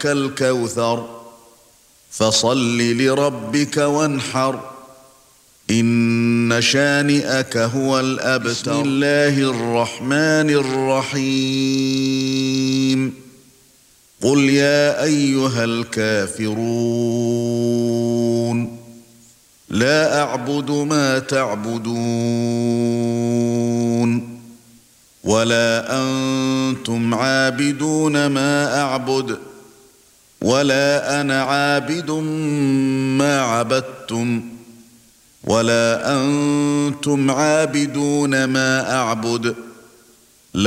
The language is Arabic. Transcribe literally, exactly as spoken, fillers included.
لك الكوثر فصل لربك وانحر إن شانئك هو الأبتر. بسم الله الرحمن الرحيم قل يا أيها الكافرون لا أعبد ما تعبدون ولا أنتم عابدون ما أعبد ولا أنا عابد ما عبدتم ولا أنتم عابدون ما أعبد